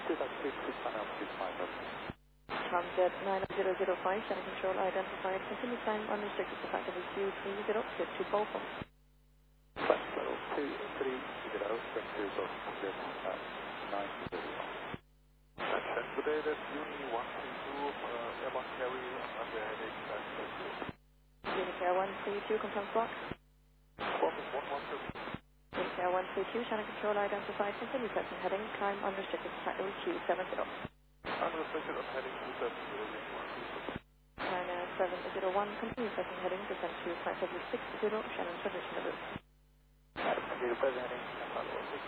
Jet 9005, Shannon Control identified. Continue climb unrestricted to factory Q30, set to Qualcomm. Today that Uni 132 airborne carry under heading Unicair 132, confirm squawk. Squawk 117. Unicair 132, Shannon Control identified. Continue setting heading, climb unrestricted to factory Q70. Unrestricted on heading 270. China 701, continue setting heading, descend to flight level 60, Shannon transition route. Heading